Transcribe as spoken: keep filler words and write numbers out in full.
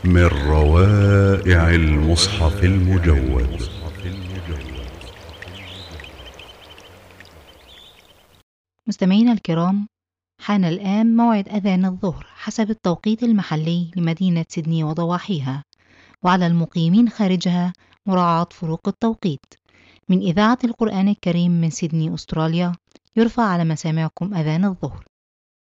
من روائع المصحف المجود. مستمعينا الكرام، حان الآن موعد أذان الظهر حسب التوقيت المحلي لمدينة سيدني وضواحيها، وعلى المقيمين خارجها مراعاة فروق التوقيت. من إذاعة القرآن الكريم من سيدني أستراليا، يرفع على مسامعكم أذان الظهر.